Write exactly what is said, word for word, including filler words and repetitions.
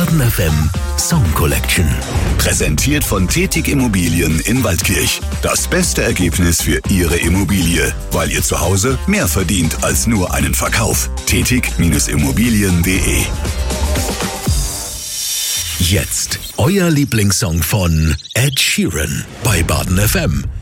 Baden F M Song Collection. Präsentiert von Tetig Immobilien in Waldkirch. Das beste Ergebnis für Ihre Immobilie, weil ihr zu Hause mehr verdient als nur einen Verkauf. Tetig Immobilien punkt de. Jetzt euer Lieblingssong von Ed Sheeran bei Baden F M.